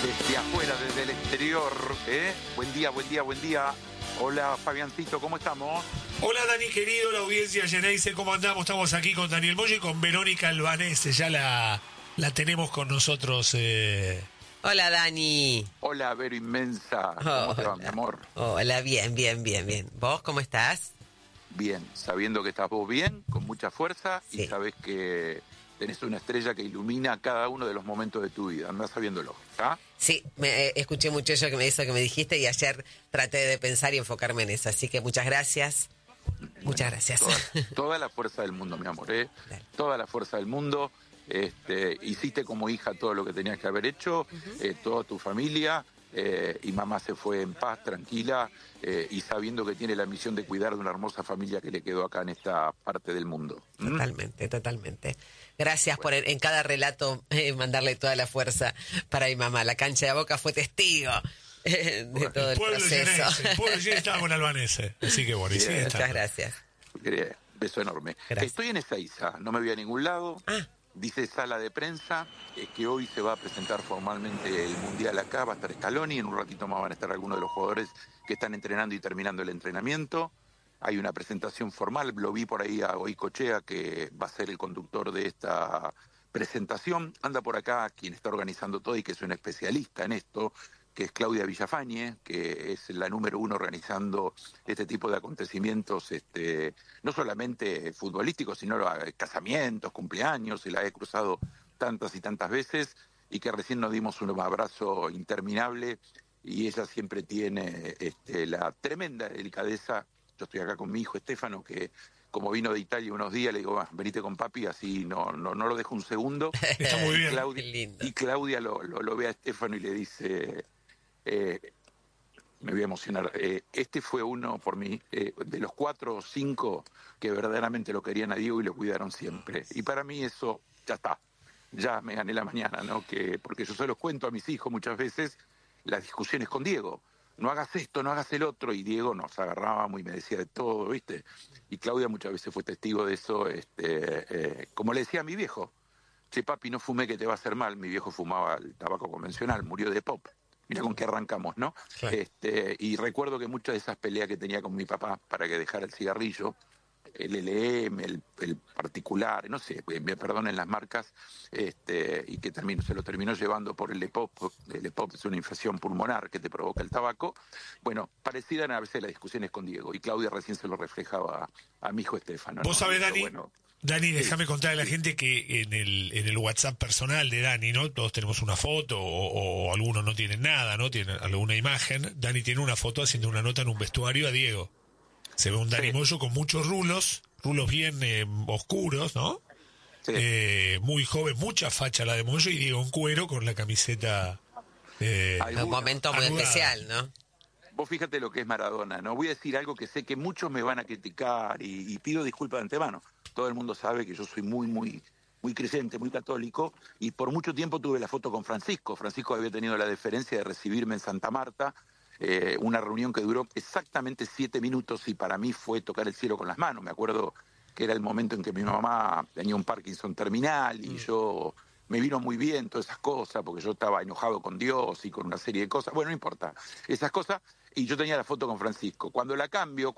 desde afuera, desde el exterior. Buen día, buen día, buen día. Hola, Fabiancito, ¿cómo estamos? Hola, Dani, querido, la audiencia Geneise, ¿cómo andamos? Estamos aquí con Daniel Moyo y con Verónica Albanese, ya la tenemos con nosotros. Hola, Dani. Hola, Vero Inmensa. ¿Cómo te va, mi amor? Hola, bien. ¿Vos cómo estás? Bien, sabiendo que estás vos bien, con mucha fuerza, Sí. y sabés que tenés una estrella que ilumina cada uno de los momentos de tu vida. Andás sabiéndolo, ¿está? Sí, escuché mucho eso que me dijiste y ayer traté de pensar y enfocarme en eso, así que muchas gracias. Muchas gracias. Toda la fuerza del mundo, mi amor, Dale. Toda la fuerza del mundo. Hiciste como hija todo lo que tenías que haber hecho, toda tu familia, y mamá se fue en paz, tranquila, y sabiendo que tiene la misión de cuidar de una hermosa familia que le quedó acá en esta parte del mundo. Totalmente. Gracias por en cada relato mandarle toda la fuerza para mi mamá. La cancha de Boca fue testigo de todo el pueblo proceso. Geneise, el pueblo Geneise estaba con Albanese, así que bueno, y sigue Muchas estando. gracias. Beso enorme. Gracias. Estoy en Ezeiza, no me voy a ningún lado. Ah. Dice sala de prensa, que hoy se va a presentar formalmente el Mundial acá, va a estar Scaloni, en un ratito más van a estar algunos de los jugadores que están entrenando y terminando el entrenamiento. Hay una presentación formal, lo vi por ahí a Goicochea, que va a ser el conductor de esta presentación. Anda por acá quien está organizando todo y que es un especialista en esto, que es Claudia Villafañe, que es la número uno organizando este tipo de acontecimientos, no solamente futbolísticos, sino casamientos, cumpleaños, y la he cruzado tantas y tantas veces, y que recién nos dimos un abrazo interminable, y ella siempre tiene la tremenda delicadeza. Yo estoy acá con mi hijo Estefano, que como vino de Italia unos días, le digo, venite con papi, así no lo dejo un segundo. Está muy bien. Qué lindo. Y Claudia lo ve a Estefano y le dice... me voy a emocionar. Este fue uno, por mí, de los 4 o 5 que verdaderamente lo querían a Diego y lo cuidaron siempre. Y para mí eso ya está. Ya me gané la mañana, ¿no? Porque yo se los cuento a mis hijos muchas veces las discusiones con Diego. No hagas esto, no hagas el otro. Y Diego nos agarrábamos y me decía de todo, ¿viste? Y Claudia muchas veces fue testigo de eso. Como le decía a mi viejo, che, papi, no fumé que te va a hacer mal. Mi viejo fumaba el tabaco convencional, murió de pop. Mira con qué arrancamos, ¿no? Claro. Y recuerdo que muchas de esas peleas que tenía con mi papá para que dejara el cigarrillo, el LM, el particular, no sé, me perdonen las marcas, y que se lo terminó llevando por el EPOP. El EPOP es una infección pulmonar que te provoca el tabaco. Bueno, parecidas a veces las discusiones con Diego, y Claudia recién se lo reflejaba a mi hijo Estefano, ¿no? Vos sabés, Eso, Dani, bueno, Dani, déjame contarle a la gente que en el WhatsApp personal de Dani, ¿no? Todos tenemos una foto o algunos no tienen nada, ¿no? Tienen alguna imagen. Dani tiene una foto haciendo una nota en un vestuario a Diego. Se ve un Dani Sí. Moyo con muchos rulos bien oscuros, ¿no? sí. Muy joven, mucha facha la de Moyo, y Diego en cuero con la camiseta. Hay Un momento muy anudada. especial, ¿no? Vos fíjate lo que es Maradona, ¿no? Voy a decir algo que sé que muchos me van a criticar, y pido disculpas de antemano. Todo el mundo sabe que yo soy muy creyente, muy católico, y por mucho tiempo tuve la foto con Francisco. Francisco había tenido la deferencia de recibirme en Santa Marta, una reunión que duró exactamente 7 minutos, y para mí fue tocar el cielo con las manos. Me acuerdo que era el momento en que mi mamá tenía un Parkinson terminal, y yo... Me vino muy bien todas esas cosas, porque yo estaba enojado con Dios y con una serie de cosas. Bueno, no importa, esas cosas. Y yo tenía la foto con Francisco. Cuando la cambio,